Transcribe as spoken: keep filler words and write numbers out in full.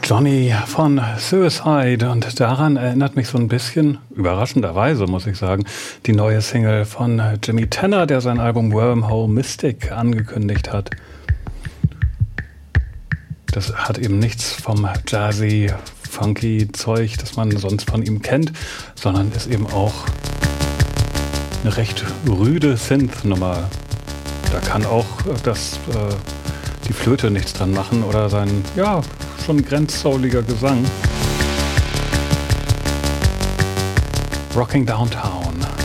Johnny von Suicide, und daran erinnert mich so ein bisschen, überraschenderweise muss ich sagen, die neue Single von Jimmy Tenor, der sein Album Wormhole Mystic angekündigt hat. Das hat eben nichts vom jazzy, funky Zeug, das man sonst von ihm kennt, sondern ist eben auch eine recht rüde Synth-Nummer. Da kann auch das, äh, die Flöte nichts dran machen oder sein, ja, schon grenzsouliger Gesang. Rocking Downtown.